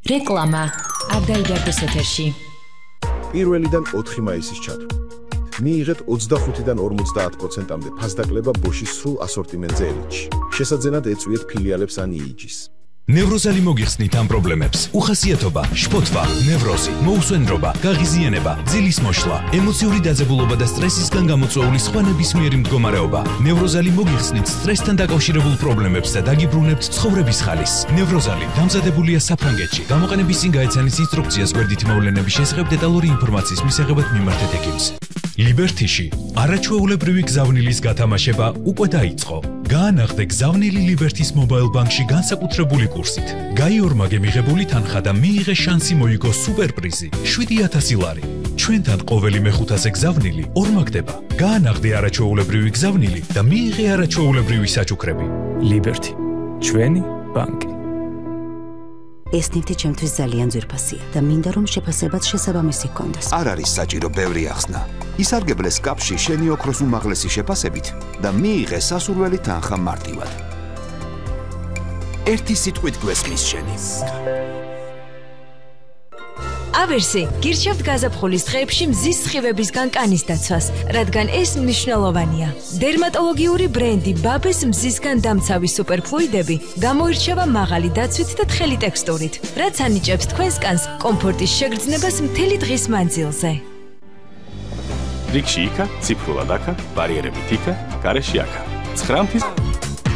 რეკლამა არ დაიდარდეს ეთერში. პირველიდან 4 მაისის ჩათვლით. მიიღეთ 25-დან 50%-მდე ფასდაკლება ბოშის სრულ ასორტიმენტზე ელიტში. შესაძენად ეწვიეთ ფილიალებს ან იიჯის. ნევროზალი მოგიხსნით ამ პრობლემებს. უხასიათობა, შფოთვა, ნევროზი, მოუსვენრობა, გაღიზიანება, ძილის მოშლა, ემოციური დაძაბულობა და სტრესისგან გამოწვეული სხვა ნებისმიერი მდგომარეობა. ნევროზალი მოგიხსნით სტრესთან დაკავშირებულ პრობლემებს და დაგიბრუნებთ ცხოვრების ხალისს. ნევროზალი დამზადებულია საფრანგეთში. გამოყენების წინ გაეცანის ინსტრუქციას გვერდითი მოვლენების შესახებ დეტალური ინფორმაციის მისაღებად მიმართეთ ექიმს. ლიბერთიში არაჩვეულებრივი გზავნილის გათამაშება უკვე დაიწყო. გაანაღდე გზავნილი ლიბერთის მობაილ ბანკში განსაკუთრებული კურსით. გაიორმაგე მიღებული თანხა და მიიღე შანსი მოიგო სუპერპრიზი 7000 ლარი. ჩვენთან ყოველი მეხუთაზე გზავნილი ორმაგდება. გაანაღდე არაჩვეულებრივი გზავნილი და მიიღე არაჩვეულებრივი საჩუქრები. ლიბერთი, ჩვენი ბანკი. ეს ნივთი ჩემთვის ძალიან ძვირფასია და მინდა რომ შეფასებაც შესაბამისი ჰქონდეს. არ არის საჭირო ბევრი ახსნა. ისარგებლე სკაფში შენი ოქროს უმაღლესი შეფასებით და მიიღე სასურველი თანხა მარტივად. ერთი სიტყვით გვესმის შენი. ავერსი გირჩევთ გაზაფხულის დღეებში მზის სხივებისგან კანის დაცვას, რადგან ეს მნიშვნელოვანია. დერმატოლოგიური ბრენდი ბაბეს მზისგან დამცავი სუპერფლუიდები გამოირჩევა მაღალი დაცვით და თხელი ტექსტურით, რაც ანიჭებს თქვენს კანს კომფორტის შეგრძნებას მთელი დღის მანძილზე. რიგში იქა, ციფრულად აქა, ბარიერებით იქა, გარეშე აქა. 9